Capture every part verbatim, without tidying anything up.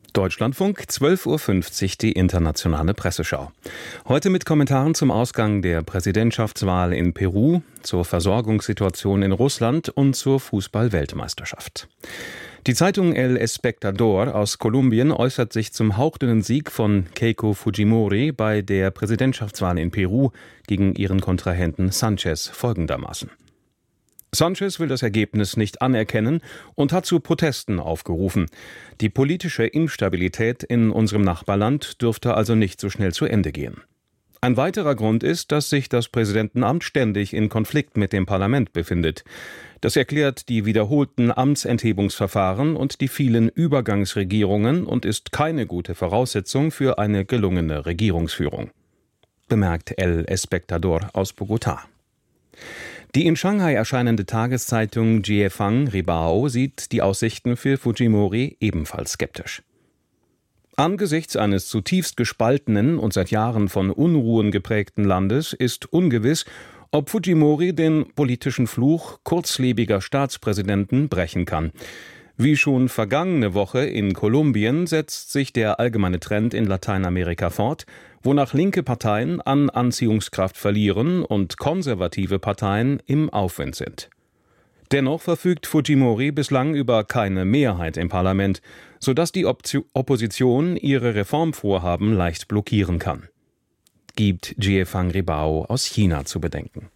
Deutschlandfunk, zwölf Uhr fünfzig, die internationale Presseschau. Heute mit Kommentaren zum Ausgang der Präsidentschaftswahl in Peru, zur Versorgungssituation in Russland und zur Fußball-Weltmeisterschaft. Die Zeitung El Espectador aus Kolumbien äußert sich zum hauchdünnen Sieg von Keiko Fujimori bei der Präsidentschaftswahl in Peru gegen ihren Kontrahenten Sanchez folgendermaßen: Sanchez will das Ergebnis nicht anerkennen und hat zu Protesten aufgerufen. Die politische Instabilität in unserem Nachbarland dürfte also nicht so schnell zu Ende gehen. Ein weiterer Grund ist, dass sich das Präsidentenamt ständig in Konflikt mit dem Parlament befindet. Das erklärt die wiederholten Amtsenthebungsverfahren und die vielen Übergangsregierungen und ist keine gute Voraussetzung für eine gelungene Regierungsführung, bemerkt El Espectador aus Bogotá. Die in Shanghai erscheinende Tageszeitung Jiefang Ribao sieht die Aussichten für Fujimori ebenfalls skeptisch. Angesichts eines zutiefst gespaltenen und seit Jahren von Unruhen geprägten Landes ist ungewiss, ob Fujimori den politischen Fluch kurzlebiger Staatspräsidenten brechen kann. Wie schon vergangene Woche in Kolumbien setzt sich der allgemeine Trend in Lateinamerika fort, wonach linke Parteien an Anziehungskraft verlieren und konservative Parteien im Aufwind sind. Dennoch verfügt Fujimori bislang über keine Mehrheit im Parlament, sodass die Option- Opposition ihre Reformvorhaben leicht blockieren kann, gibt Jiefang Ribao aus China zu bedenken.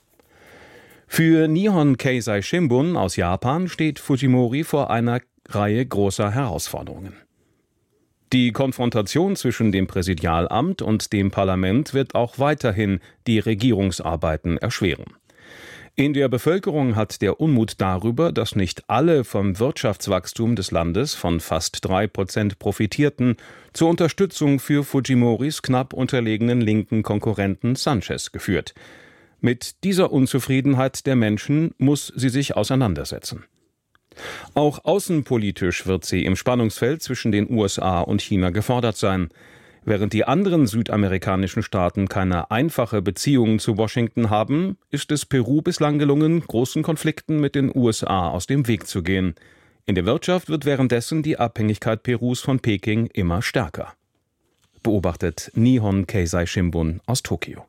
Für Nihon Keizai Shimbun aus Japan steht Fujimori vor einer Reihe großer Herausforderungen. Die Konfrontation zwischen dem Präsidialamt und dem Parlament wird auch weiterhin die Regierungsarbeiten erschweren. In der Bevölkerung hat der Unmut darüber, dass nicht alle vom Wirtschaftswachstum des Landes von fast drei Prozent profitierten, zur Unterstützung für Fujimoris knapp unterlegenen linken Konkurrenten Sanchez geführt. Mit dieser Unzufriedenheit der Menschen muss sie sich auseinandersetzen. Auch außenpolitisch wird sie im Spannungsfeld zwischen den U S A und China gefordert sein. Während die anderen südamerikanischen Staaten keine einfache Beziehung zu Washington haben, ist es Peru bislang gelungen, großen Konflikten mit den U S A aus dem Weg zu gehen. In der Wirtschaft wird währenddessen die Abhängigkeit Perus von Peking immer stärker, beobachtet Nihon Keizai Shimbun aus Tokio.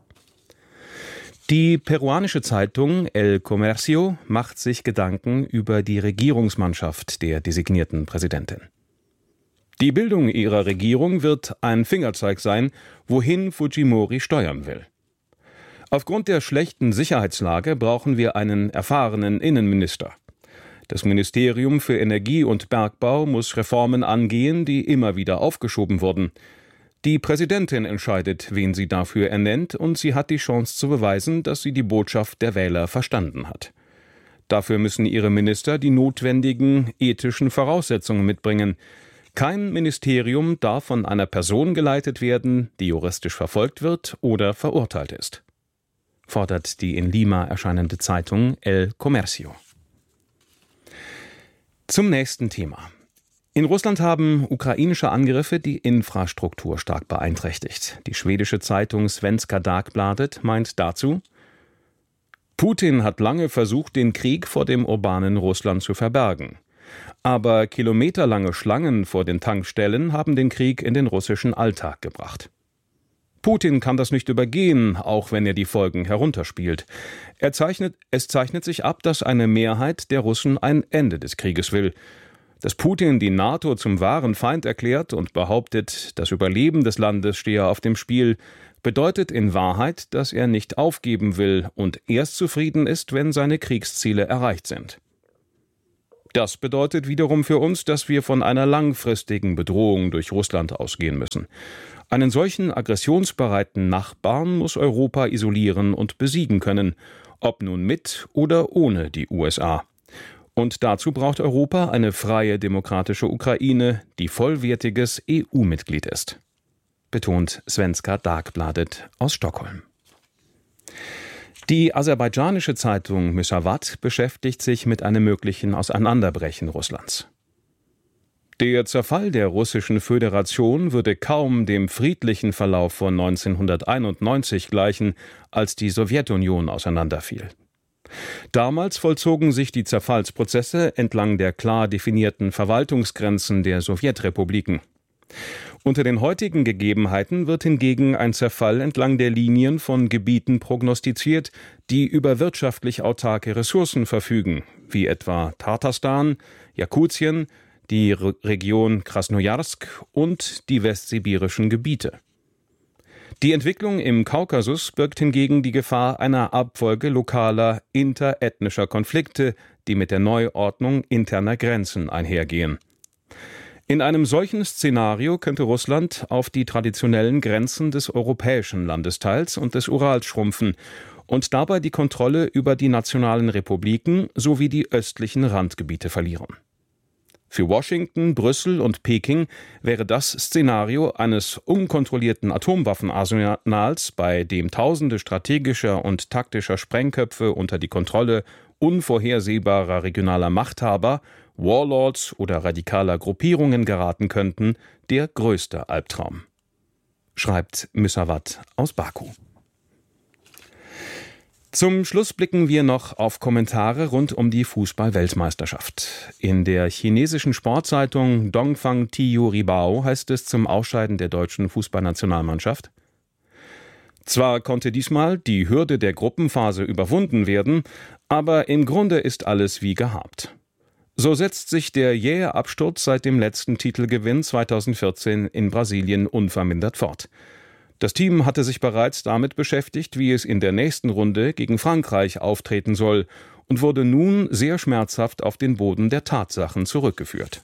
Die peruanische Zeitung El Comercio macht sich Gedanken über die Regierungsmannschaft der designierten Präsidentin. Die Bildung ihrer Regierung wird ein Fingerzeig sein, wohin Fujimori steuern will. Aufgrund der schlechten Sicherheitslage brauchen wir einen erfahrenen Innenminister. Das Ministerium für Energie und Bergbau muss Reformen angehen, die immer wieder aufgeschoben wurden. Die Präsidentin entscheidet, wen sie dafür ernennt, und sie hat die Chance zu beweisen, dass sie die Botschaft der Wähler verstanden hat. Dafür müssen ihre Minister die notwendigen ethischen Voraussetzungen mitbringen. Kein Ministerium darf von einer Person geleitet werden, die juristisch verfolgt wird oder verurteilt ist, fordert die in Lima erscheinende Zeitung El Comercio. Zum nächsten Thema. In Russland haben ukrainische Angriffe die Infrastruktur stark beeinträchtigt. Die schwedische Zeitung Svenska Dagbladet meint dazu: Putin hat lange versucht, den Krieg vor dem urbanen Russland zu verbergen. Aber kilometerlange Schlangen vor den Tankstellen haben den Krieg in den russischen Alltag gebracht. Putin kann das nicht übergehen, auch wenn er die Folgen herunterspielt. Er zeichnet, es zeichnet sich ab, dass eine Mehrheit der Russen ein Ende des Krieges will. Dass Putin die NATO zum wahren Feind erklärt und behauptet, das Überleben des Landes stehe auf dem Spiel, bedeutet in Wahrheit, dass er nicht aufgeben will und erst zufrieden ist, wenn seine Kriegsziele erreicht sind. Das bedeutet wiederum für uns, dass wir von einer langfristigen Bedrohung durch Russland ausgehen müssen. Einen solchen aggressionsbereiten Nachbarn muss Europa isolieren und besiegen können, ob nun mit oder ohne die U S A. Und dazu braucht Europa eine freie, demokratische Ukraine, die vollwertiges E U-Mitglied ist, betont Svenska Dagbladet aus Stockholm. Die aserbaidschanische Zeitung Müsavat beschäftigt sich mit einem möglichen Auseinanderbrechen Russlands. Der Zerfall der Russischen Föderation würde kaum dem friedlichen Verlauf von neunzehnhunderteinundneunzig gleichen, als die Sowjetunion auseinanderfiel. Damals vollzogen sich die Zerfallsprozesse entlang der klar definierten Verwaltungsgrenzen der Sowjetrepubliken. Unter den heutigen Gegebenheiten wird hingegen ein Zerfall entlang der Linien von Gebieten prognostiziert, die über wirtschaftlich autarke Ressourcen verfügen, wie etwa Tatarstan, Jakutien, die Re- Region Krasnojarsk und die westsibirischen Gebiete. Die Entwicklung im Kaukasus birgt hingegen die Gefahr einer Abfolge lokaler, interethnischer Konflikte, die mit der Neuordnung interner Grenzen einhergehen. In einem solchen Szenario könnte Russland auf die traditionellen Grenzen des europäischen Landesteils und des Urals schrumpfen und dabei die Kontrolle über die nationalen Republiken sowie die östlichen Randgebiete verlieren. Für Washington, Brüssel und Peking wäre das Szenario eines unkontrollierten Atomwaffenarsenals, bei dem tausende strategischer und taktischer Sprengköpfe unter die Kontrolle unvorhersehbarer regionaler Machthaber, Warlords oder radikaler Gruppierungen geraten könnten, der größte Albtraum. Schreibt Müsavat aus Baku. Zum Schluss blicken wir noch auf Kommentare rund um die Fußball-Weltmeisterschaft. In der chinesischen Sportzeitung Dongfang Tiyu Ribao heißt es zum Ausscheiden der deutschen Fußballnationalmannschaft: Zwar konnte diesmal die Hürde der Gruppenphase überwunden werden, aber im Grunde ist alles wie gehabt. So setzt sich der jähe Absturz seit dem letzten Titelgewinn zweitausendvierzehn in Brasilien unvermindert fort. Das Team hatte sich bereits damit beschäftigt, wie es in der nächsten Runde gegen Frankreich auftreten soll, und wurde nun sehr schmerzhaft auf den Boden der Tatsachen zurückgeführt.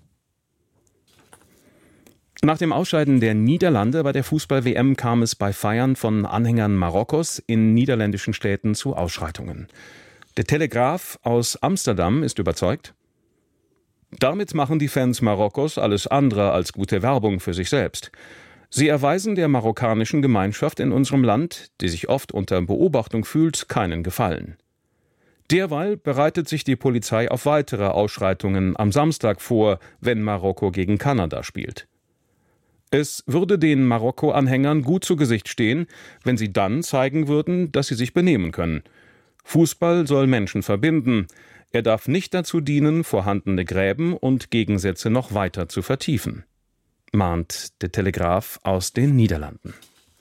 Nach dem Ausscheiden der Niederlande bei der Fußball-W M kam es bei Feiern von Anhängern Marokkos in niederländischen Städten zu Ausschreitungen. Der Telegraaf aus Amsterdam ist überzeugt: Damit machen die Fans Marokkos alles andere als gute Werbung für sich selbst. Sie erweisen der marokkanischen Gemeinschaft in unserem Land, die sich oft unter Beobachtung fühlt, keinen Gefallen. Derweil bereitet sich die Polizei auf weitere Ausschreitungen am Samstag vor, wenn Marokko gegen Kanada spielt. Es würde den Marokko-Anhängern gut zu Gesicht stehen, wenn sie dann zeigen würden, dass sie sich benehmen können. Fußball soll Menschen verbinden. Er darf nicht dazu dienen, vorhandene Gräben und Gegensätze noch weiter zu vertiefen, mahnt der Telegraaf aus den Niederlanden.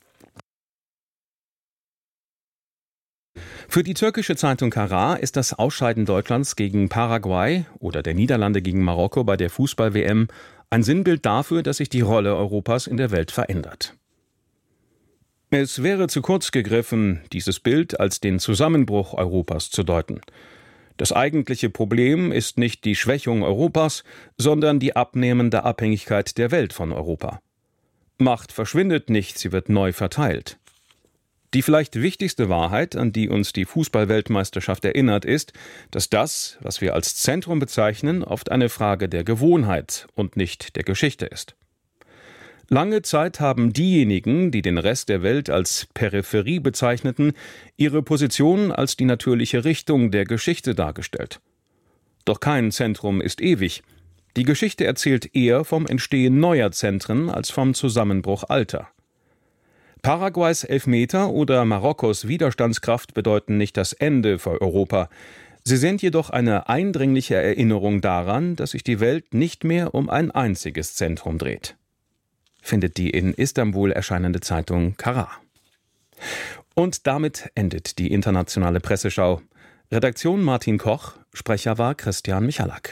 Für die türkische Zeitung Karar ist das Ausscheiden Deutschlands gegen Paraguay oder der Niederlande gegen Marokko bei der Fußball-W M ein Sinnbild dafür, dass sich die Rolle Europas in der Welt verändert. Es wäre zu kurz gegriffen, dieses Bild als den Zusammenbruch Europas zu deuten. Das eigentliche Problem ist nicht die Schwächung Europas, sondern die abnehmende Abhängigkeit der Welt von Europa. Macht verschwindet nicht, sie wird neu verteilt. Die vielleicht wichtigste Wahrheit, an die uns die Fußball-Weltmeisterschaft erinnert, ist, dass das, was wir als Zentrum bezeichnen, oft eine Frage der Gewohnheit und nicht der Geschichte ist. Lange Zeit haben diejenigen, die den Rest der Welt als Peripherie bezeichneten, ihre Position als die natürliche Richtung der Geschichte dargestellt. Doch kein Zentrum ist ewig. Die Geschichte erzählt eher vom Entstehen neuer Zentren als vom Zusammenbruch alter. Paraguays Elfmeter oder Marokkos Widerstandskraft bedeuten nicht das Ende für Europa. Sie sind jedoch eine eindringliche Erinnerung daran, dass sich die Welt nicht mehr um ein einziges Zentrum dreht. Findet die in Istanbul erscheinende Zeitung Karar. Und damit endet die internationale Presseschau. Redaktion Martin Koch, Sprecher war Christian Michalak.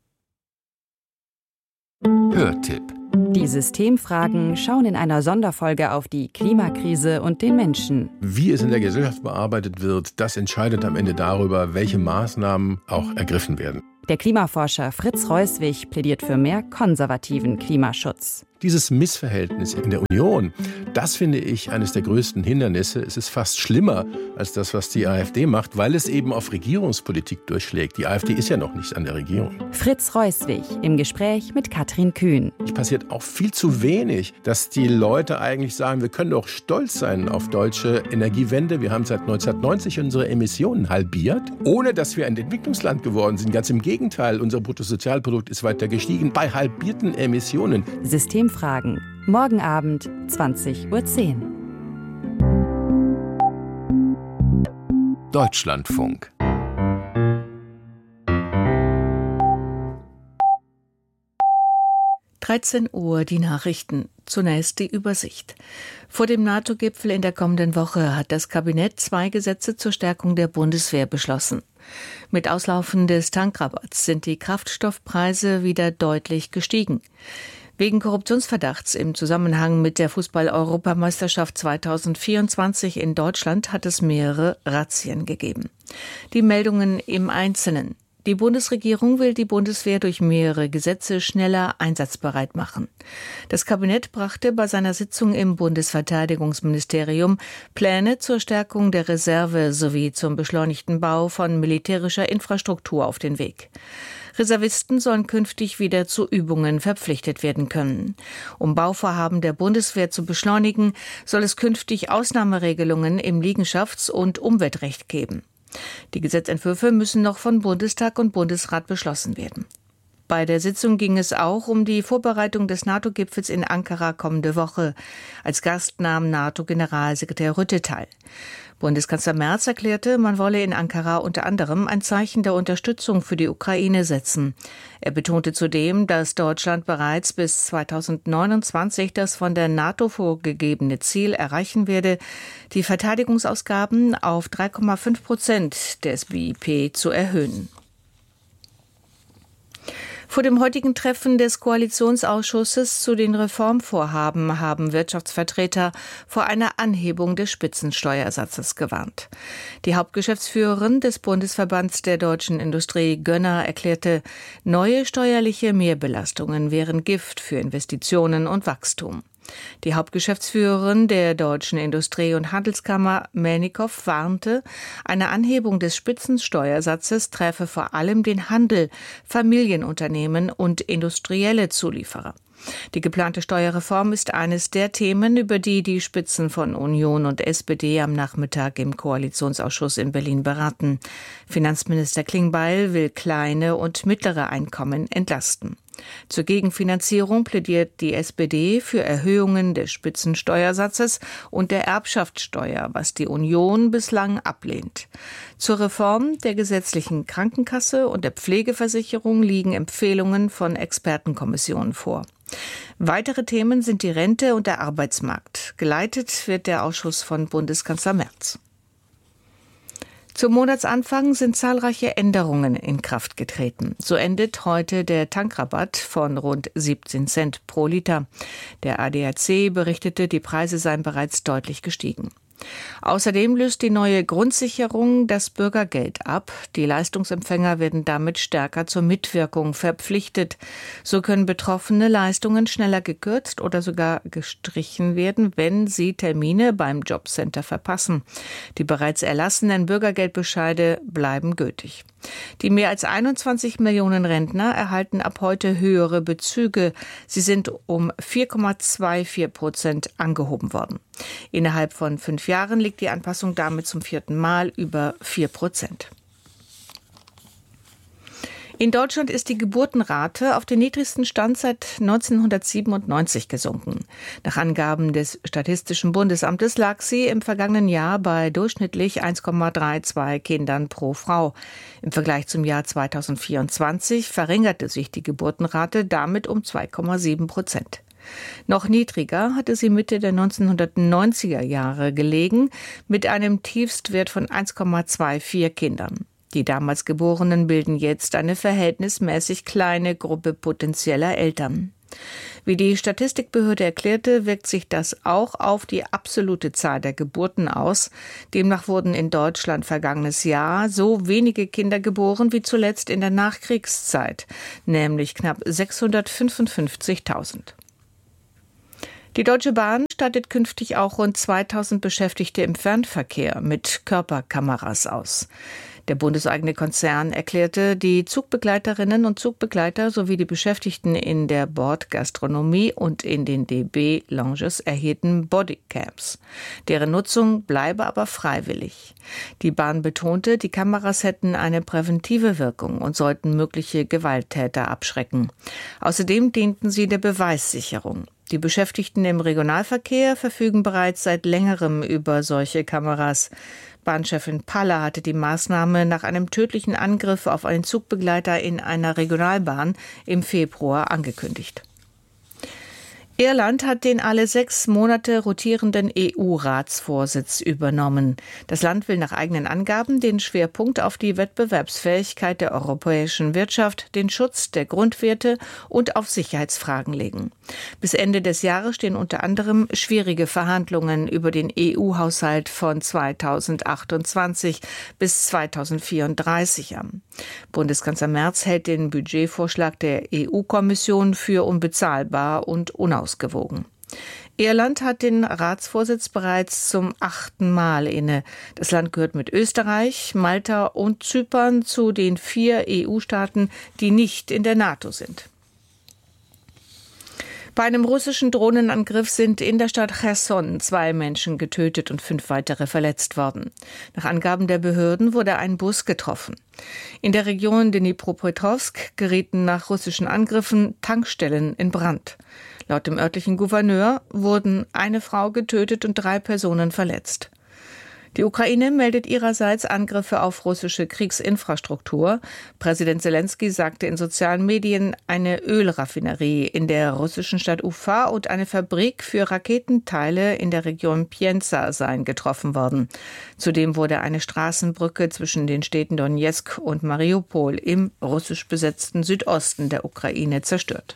Hörtipp. Die Systemfragen schauen in einer Sonderfolge auf die Klimakrise und den Menschen. Wie es in der Gesellschaft bearbeitet wird, das entscheidet am Ende darüber, welche Maßnahmen auch ergriffen werden. Der Klimaforscher Fritz Reuswig plädiert für mehr konservativen Klimaschutz. Dieses Missverhältnis in der Union, das finde ich eines der größten Hindernisse. Es ist fast schlimmer als das, was die AfD macht, weil es eben auf Regierungspolitik durchschlägt. Die AfD ist ja noch nicht an der Regierung. Fritz Reuswig im Gespräch mit Katrin Kühn. Es passiert auch viel zu wenig, dass die Leute eigentlich sagen, wir können doch stolz sein auf deutsche Energiewende. Wir haben seit neunzehnhundertneunzig unsere Emissionen halbiert, ohne dass wir ein Entwicklungsland geworden sind. Ganz im Gegenteil, unser Bruttosozialprodukt ist weiter gestiegen bei halbierten Emissionen. Systemfragen. Morgen Abend, zwanzig Uhr zehn. Deutschlandfunk. dreizehn Uhr die Nachrichten. Zunächst die Übersicht. Vor dem NATO-Gipfel in der kommenden Woche hat das Kabinett zwei Gesetze zur Stärkung der Bundeswehr beschlossen. Mit Auslaufen des Tankrabatts sind die Kraftstoffpreise wieder deutlich gestiegen. Wegen Korruptionsverdachts im Zusammenhang mit der Fußball-Europameisterschaft zweitausendvierundzwanzig in Deutschland hat es mehrere Razzien gegeben. Die Meldungen im Einzelnen. Die Bundesregierung will die Bundeswehr durch mehrere Gesetze schneller einsatzbereit machen. Das Kabinett brachte bei seiner Sitzung im Bundesverteidigungsministerium Pläne zur Stärkung der Reserve sowie zum beschleunigten Bau von militärischer Infrastruktur auf den Weg. Reservisten sollen künftig wieder zu Übungen verpflichtet werden können. Um Bauvorhaben der Bundeswehr zu beschleunigen, soll es künftig Ausnahmeregelungen im Liegenschafts- und Umweltrecht geben. Die Gesetzentwürfe müssen noch von Bundestag und Bundesrat beschlossen werden. Bei der Sitzung ging es auch um die Vorbereitung des NATO-Gipfels in Ankara kommende Woche. Als Gast nahm NATO-Generalsekretär Rutte teil. Bundeskanzler Merz erklärte, man wolle in Ankara unter anderem ein Zeichen der Unterstützung für die Ukraine setzen. Er betonte zudem, dass Deutschland bereits bis zweitausendneunundzwanzig das von der NATO vorgegebene Ziel erreichen werde, die Verteidigungsausgaben auf drei Komma fünf Prozent des B I P zu erhöhen. Vor dem heutigen Treffen des Koalitionsausschusses zu den Reformvorhaben haben Wirtschaftsvertreter vor einer Anhebung des Spitzensteuersatzes gewarnt. Die Hauptgeschäftsführerin des Bundesverbands der deutschen Industrie, Gönner, erklärte, neue steuerliche Mehrbelastungen wären Gift für Investitionen und Wachstum. Die Hauptgeschäftsführerin der Deutschen Industrie- und Handelskammer, Melnikow, warnte, eine Anhebung des Spitzensteuersatzes treffe vor allem den Handel, Familienunternehmen und industrielle Zulieferer. Die geplante Steuerreform ist eines der Themen, über die die Spitzen von Union und S P D am Nachmittag im Koalitionsausschuss in Berlin beraten. Finanzminister Klingbeil will kleine und mittlere Einkommen entlasten. Zur Gegenfinanzierung plädiert die S P D für Erhöhungen des Spitzensteuersatzes und der Erbschaftssteuer, was die Union bislang ablehnt. Zur Reform der gesetzlichen Krankenkasse und der Pflegeversicherung liegen Empfehlungen von Expertenkommissionen vor. Weitere Themen sind die Rente und der Arbeitsmarkt. Geleitet wird der Ausschuss von Bundeskanzler Merz. Zum Monatsanfang sind zahlreiche Änderungen in Kraft getreten. So endet heute der Tankrabatt von rund siebzehn Cent pro Liter. Der A D A C berichtete, die Preise seien bereits deutlich gestiegen. Außerdem löst die neue Grundsicherung das Bürgergeld ab. Die Leistungsempfänger werden damit stärker zur Mitwirkung verpflichtet. So können Betroffene Leistungen schneller gekürzt oder sogar gestrichen werden, wenn sie Termine beim Jobcenter verpassen. Die bereits erlassenen Bürgergeldbescheide bleiben gültig. Die mehr als einundzwanzig Millionen Rentner erhalten ab heute höhere Bezüge. Sie sind um vier Komma vierundzwanzig Prozent angehoben worden. Innerhalb von fünf Jahren liegt die Anpassung damit zum vierten Mal über vier Prozent. In Deutschland ist die Geburtenrate auf den niedrigsten Stand seit neunzehnhundertsiebenundneunzig gesunken. Nach Angaben des Statistischen Bundesamtes lag sie im vergangenen Jahr bei durchschnittlich eins Komma zweiunddreißig Kindern pro Frau. Im Vergleich zum Jahr zweitausendvierundzwanzig verringerte sich die Geburtenrate damit um zwei Komma sieben Prozent. Noch niedriger hatte sie Mitte der neunzehnhundertneunziger Jahre gelegen, mit einem Tiefstwert von eins Komma vierundzwanzig Kindern. Die damals Geborenen bilden jetzt eine verhältnismäßig kleine Gruppe potenzieller Eltern. Wie die Statistikbehörde erklärte, wirkt sich das auch auf die absolute Zahl der Geburten aus. Demnach wurden in Deutschland vergangenes Jahr so wenige Kinder geboren wie zuletzt in der Nachkriegszeit, nämlich knapp sechshundertfünfundfünfzigtausend. Die Deutsche Bahn stattet künftig auch rund zweitausend Beschäftigte im Fernverkehr mit Körperkameras aus. Der bundeseigene Konzern erklärte, die Zugbegleiterinnen und Zugbegleiter sowie die Beschäftigten in der Bordgastronomie und in den D B-Lounges erhielten Bodycams. Deren Nutzung bleibe aber freiwillig. Die Bahn betonte, die Kameras hätten eine präventive Wirkung und sollten mögliche Gewalttäter abschrecken. Außerdem dienten sie der Beweissicherung. Die Beschäftigten im Regionalverkehr verfügen bereits seit längerem über solche Kameras. Bahnchefin Paller hatte die Maßnahme nach einem tödlichen Angriff auf einen Zugbegleiter in einer Regionalbahn im Februar angekündigt. Irland hat den alle sechs Monate rotierenden E U-Ratsvorsitz übernommen. Das Land will nach eigenen Angaben den Schwerpunkt auf die Wettbewerbsfähigkeit der europäischen Wirtschaft, den Schutz der Grundwerte und auf Sicherheitsfragen legen. Bis Ende des Jahres stehen unter anderem schwierige Verhandlungen über den E U-Haushalt von zweitausendachtundzwanzig bis zweitausendvierunddreißig an. Bundeskanzler Merz hält den Budgetvorschlag der E U-Kommission für unbezahlbar und unausgewogen. Ausgewogen. Irland hat den Ratsvorsitz bereits zum achten Mal inne. Das Land gehört mit Österreich, Malta und Zypern zu den vier E U-Staaten, die nicht in der NATO sind. Bei einem russischen Drohnenangriff sind in der Stadt Cherson zwei Menschen getötet und fünf weitere verletzt worden. Nach Angaben der Behörden wurde ein Bus getroffen. In der Region Dnipropetrovsk gerieten nach russischen Angriffen Tankstellen in Brand. Laut dem örtlichen Gouverneur wurden eine Frau getötet und drei Personen verletzt. Die Ukraine meldet ihrerseits Angriffe auf russische Kriegsinfrastruktur. Präsident Selenskyj sagte in sozialen Medien, eine Ölraffinerie in der russischen Stadt Ufa und eine Fabrik für Raketenteile in der Region Pienza seien getroffen worden. Zudem wurde eine Straßenbrücke zwischen den Städten Donezk und Mariupol im russisch besetzten Südosten der Ukraine zerstört.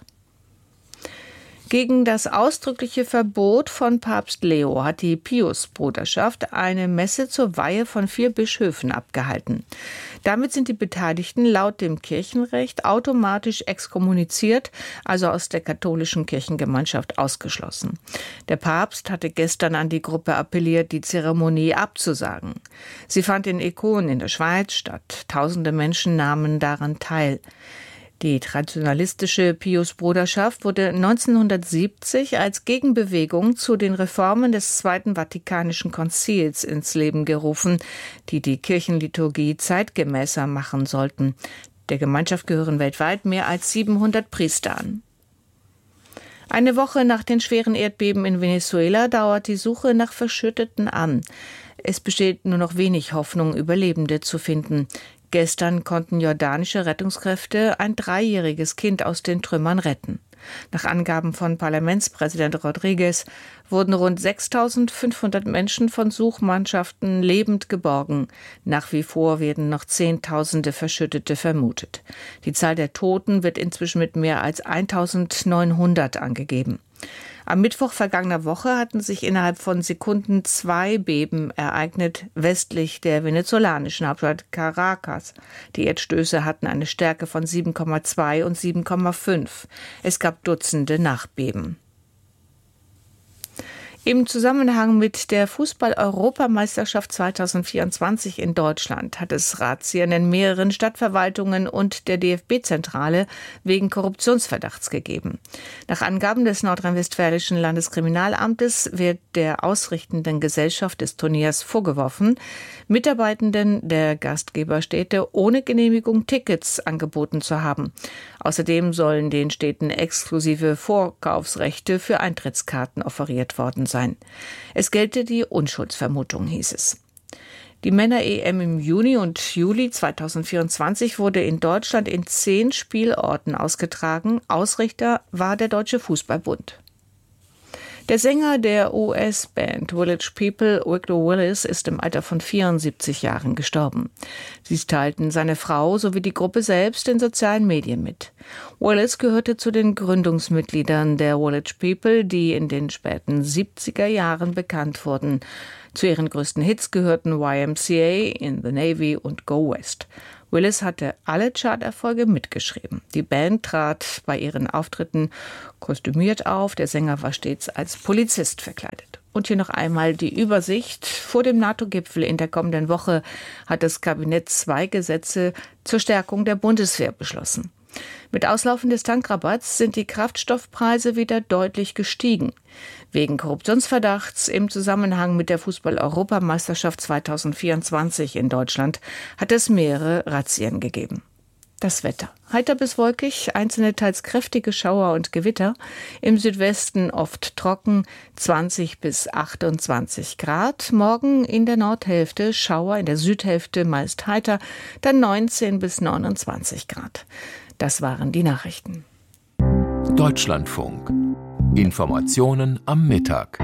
Gegen das ausdrückliche Verbot von Papst Leo hat die Pius-Bruderschaft eine Messe zur Weihe von vier Bischöfen abgehalten. Damit sind die Beteiligten laut dem Kirchenrecht automatisch exkommuniziert, also aus der katholischen Kirchengemeinschaft ausgeschlossen. Der Papst hatte gestern an die Gruppe appelliert, die Zeremonie abzusagen. Sie fand in Econ in der Schweiz statt. Tausende Menschen nahmen daran teil. Die traditionalistische Pius-Bruderschaft wurde neunzehnhundertsiebzig als Gegenbewegung zu den Reformen des Zweiten Vatikanischen Konzils ins Leben gerufen, die die Kirchenliturgie zeitgemäßer machen sollten. Der Gemeinschaft gehören weltweit mehr als siebenhundert Priester an. Eine Woche nach den schweren Erdbeben in Venezuela dauert die Suche nach Verschütteten an. Es besteht nur noch wenig Hoffnung, Überlebende zu finden. Gestern konnten jordanische Rettungskräfte ein dreijähriges Kind aus den Trümmern retten. Nach Angaben von Parlamentspräsident Rodriguez wurden rund sechstausendfünfhundert Menschen von Suchmannschaften lebend geborgen. Nach wie vor werden noch Zehntausende Verschüttete vermutet. Die Zahl der Toten wird inzwischen mit mehr als eintausendneunhundert angegeben. Am Mittwoch vergangener Woche hatten sich innerhalb von Sekunden zwei Beben ereignet, westlich der venezolanischen Hauptstadt Caracas. Die Erdstöße hatten eine Stärke von sieben Komma zwei und sieben Komma fünf. Es gab Dutzende Nachbeben. Im Zusammenhang mit der Fußball-Europameisterschaft zweitausendvierundzwanzig in Deutschland hat es Razzien in mehreren Stadtverwaltungen und der D F B-Zentrale wegen Korruptionsverdachts gegeben. Nach Angaben des nordrhein-westfälischen Landeskriminalamtes wird der ausrichtenden Gesellschaft des Turniers vorgeworfen, Mitarbeitenden der Gastgeberstädte ohne Genehmigung Tickets angeboten zu haben. Außerdem sollen den Städten exklusive Vorkaufsrechte für Eintrittskarten offeriert worden sein. Es gelte die Unschuldsvermutung, hieß es. Die Männer-E M im Juni und Juli zweitausendvierundzwanzig wurde in Deutschland in zehn Spielorten ausgetragen. Ausrichter war der Deutsche Fußballbund. Der Sänger der U S-Band Village People, Victor Willis, ist im Alter von vierundsiebzig Jahren gestorben. Dies teilten seine Frau sowie die Gruppe selbst in sozialen Medien mit. Willis gehörte zu den Gründungsmitgliedern der Village People, die in den späten siebziger Jahren bekannt wurden. Zu ihren größten Hits gehörten Y M C A, In the Navy und Go West. Willis hatte alle Charterfolge mitgeschrieben. Die Band trat bei ihren Auftritten kostümiert auf. Der Sänger war stets als Polizist verkleidet. Und hier noch einmal die Übersicht. Vor dem NATO-Gipfel in der kommenden Woche hat das Kabinett zwei Gesetze zur Stärkung der Bundeswehr beschlossen. Mit Auslaufen des Tankrabatts sind die Kraftstoffpreise wieder deutlich gestiegen. Wegen Korruptionsverdachts im Zusammenhang mit der Fußball-Europameisterschaft zweitausendvierundzwanzig in Deutschland hat es mehrere Razzien gegeben. Das Wetter. Heiter bis wolkig, einzelne teils kräftige Schauer und Gewitter. Im Südwesten oft trocken, zwanzig bis achtundzwanzig Grad. Morgen in der Nordhälfte Schauer, in der Südhälfte meist heiter, dann neunzehn bis neunundzwanzig Grad. Das waren die Nachrichten. Deutschlandfunk. Informationen am Mittag.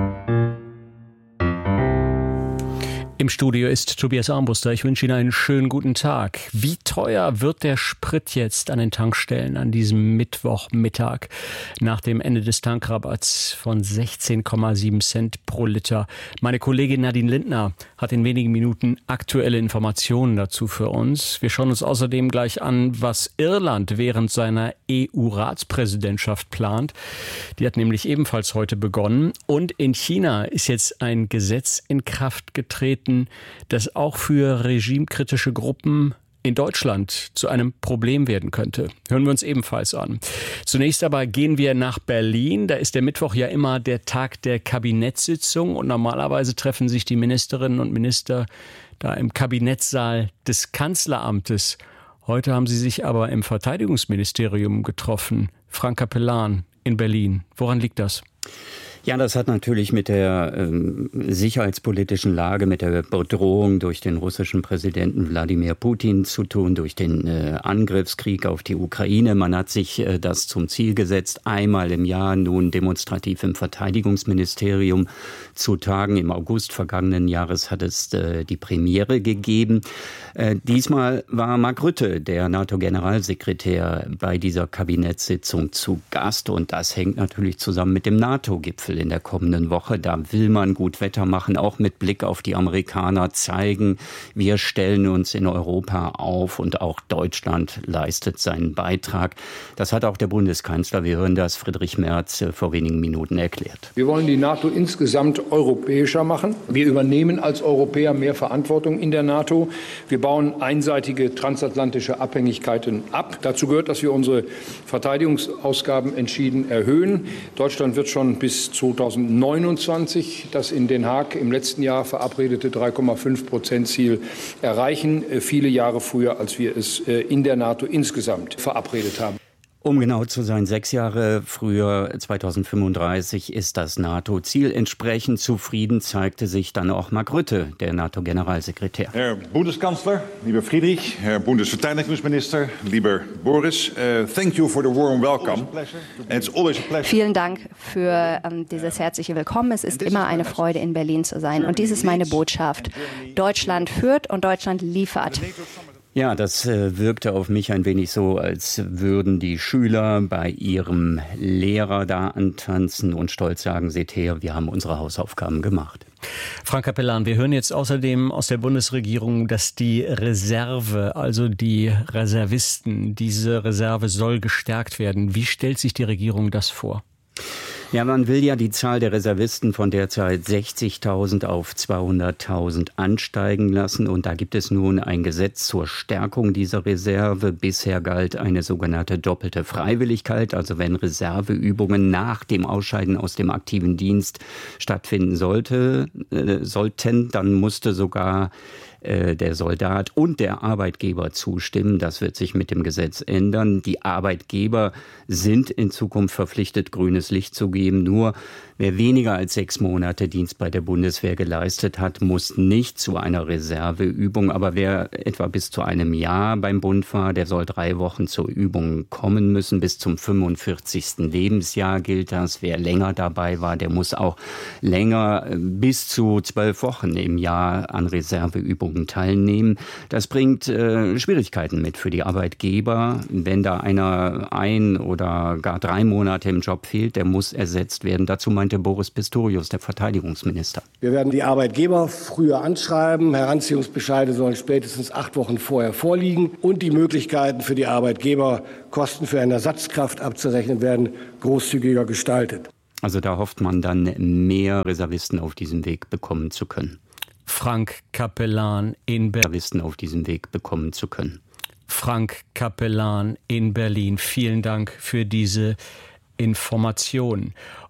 Im Studio ist Tobias Armbruster. Ich wünsche Ihnen einen schönen guten Tag. Wie teuer wird der Sprit jetzt an den Tankstellen an diesem Mittwochmittag nach dem Ende des Tankrabatts von sechzehn Komma sieben Cent pro Liter? Meine Kollegin Nadine Lindner hat in wenigen Minuten aktuelle Informationen dazu für uns. Wir schauen uns außerdem gleich an, was Irland während seiner E U-Ratspräsidentschaft plant. Die hat nämlich ebenfalls heute begonnen. Und in China ist jetzt ein Gesetz in Kraft getreten, das auch für regimekritische Gruppen in Deutschland zu einem Problem werden könnte. Hören wir uns ebenfalls an. Zunächst aber gehen wir nach Berlin. Da ist der Mittwoch ja immer der Tag der Kabinettssitzung und normalerweise treffen sich die Ministerinnen und Minister da im Kabinettssaal des Kanzleramtes. Heute haben sie sich aber im Verteidigungsministerium getroffen. Frank Capellan in Berlin. Woran liegt das? Ja, das hat natürlich mit der ähm, sicherheitspolitischen Lage, mit der Bedrohung durch den russischen Präsidenten Wladimir Putin zu tun, durch den äh, Angriffskrieg auf die Ukraine. Man hat sich äh, das zum Ziel gesetzt, einmal im Jahr nun demonstrativ im Verteidigungsministerium zu tagen. Im August vergangenen Jahres hat es äh, die Premiere gegeben. Äh, diesmal war Mark Rutte, der NATO-Generalsekretär, bei dieser Kabinettssitzung zu Gast. Und das hängt natürlich zusammen mit dem NATO-Gipfel in der kommenden Woche. Da will man gut Wetter machen, auch mit Blick auf die Amerikaner zeigen, wir stellen uns in Europa auf und auch Deutschland leistet seinen Beitrag. Das hat auch der Bundeskanzler, wir hören das, Friedrich Merz, vor wenigen Minuten erklärt. Wir wollen die NATO insgesamt europäischer machen. Wir übernehmen als Europäer mehr Verantwortung in der NATO. Wir bauen einseitige transatlantische Abhängigkeiten ab. Dazu gehört, dass wir unsere Verteidigungsausgaben entschieden erhöhen. Deutschland wird schon bis zweitausendneunundzwanzig das in Den Haag im letzten Jahr verabredete drei Komma fünf Prozent Ziel erreichen. Viele Jahre früher, als wir es in der NATO insgesamt verabredet haben. Um genau zu sein, sechs Jahre früher, zweitausendfünfunddreißig, ist das NATO-Ziel. Entsprechend zufrieden zeigte sich dann auch Mark Rutte, der NATO-Generalsekretär. Herr Bundeskanzler, lieber Friedrich, Herr Bundesverteidigungsminister, lieber Boris, uh, thank you for the warm welcome. It's always a pleasure. Vielen Dank für ähm, dieses herzliche Willkommen. Es ist immer eine Freude, in Berlin zu sein. Und dies ist meine Botschaft. Deutschland führt und Deutschland liefert. Ja, das äh, wirkte auf mich ein wenig so, als würden die Schüler bei ihrem Lehrer da antanzen und stolz sagen, seht her, wir haben unsere Hausaufgaben gemacht. Frank Capellan, wir hören jetzt außerdem aus der Bundesregierung, dass die Reserve, also die Reservisten, diese Reserve soll gestärkt werden. Wie stellt sich die Regierung das vor? Ja, man will ja die Zahl der Reservisten von derzeit sechzigtausend auf zweihunderttausend ansteigen lassen. Und da gibt es nun ein Gesetz zur Stärkung dieser Reserve. Bisher galt eine sogenannte doppelte Freiwilligkeit. Also wenn Reserveübungen nach dem Ausscheiden aus dem aktiven Dienst stattfinden sollte, äh, sollten, dann musste sogar der Soldat und der Arbeitgeber zustimmen. Das wird sich mit dem Gesetz ändern. Die Arbeitgeber sind in Zukunft verpflichtet, grünes Licht zu geben. Nur wer weniger als sechs Monate Dienst bei der Bundeswehr geleistet hat, muss nicht zu einer Reserveübung. Aber wer etwa bis zu einem Jahr beim Bund war, der soll drei Wochen zur Übung kommen müssen. Bis zum fünfundvierzigsten Lebensjahr gilt das. Wer länger dabei war, der muss auch länger, bis zu zwölf Wochen im Jahr an Reserveübungen teilnehmen. Das bringt äh, Schwierigkeiten mit für die Arbeitgeber. Wenn da einer ein oder gar drei Monate im Job fehlt, der muss ersetzt werden. Dazu meinte Boris Pistorius, der Verteidigungsminister. Wir werden die Arbeitgeber früher anschreiben. Heranziehungsbescheide sollen spätestens acht Wochen vorher vorliegen. Und die Möglichkeiten für die Arbeitgeber, Kosten für eine Ersatzkraft abzurechnen, werden großzügiger gestaltet. Also da hofft man dann, mehr Reservisten auf diesem Weg bekommen zu können. Frank Capellan in Berlin auf diesem Weg bekommen zu können. Frank Capellan in Berlin. Vielen Dank für diese Information.